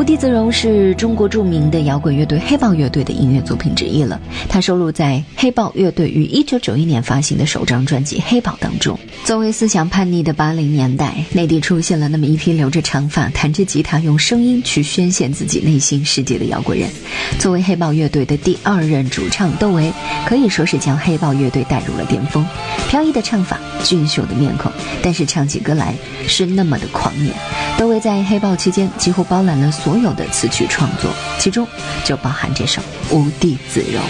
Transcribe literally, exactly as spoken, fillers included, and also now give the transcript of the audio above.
地自容是中国著名的摇滚乐队黑豹乐队的音乐作品之一了，它收录在黑豹乐队于一九九一年发行的首张专辑《黑豹》当中。作为思想叛逆的八零年代，内地出现了那么一批留着长发、弹着吉他、用声音去宣泄自己内心世界的摇滚人。作为黑豹乐队的第二任主唱窦唯，可以说是将黑豹乐队带入了巅峰。飘逸的唱法，俊秀的面孔，但是唱起歌来是那么的狂野。窦唯在黑豹期间几乎包揽了所有的词曲创作，其中就包含这首《无地自容》。